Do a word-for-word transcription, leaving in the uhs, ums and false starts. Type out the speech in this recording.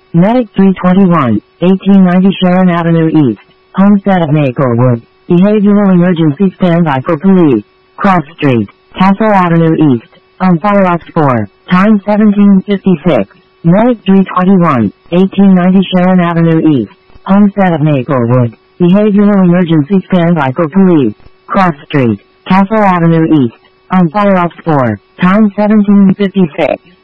Medic three twenty-one, eighteen ninety Sharon Avenue East, Homestead at Maplewood. Behavioral Emergency Standby for Police. Cross Street, Castle Avenue East, on Fire Ops four, time seventeen fifty-six. Medic three twenty-one, eighteen ninety Sharon Avenue East, Homestead at Maplewood. Behavioral Emergency Standby for Police. Cross Street, Castle Avenue East, on Fire Ops four, time seventeen fifty-six.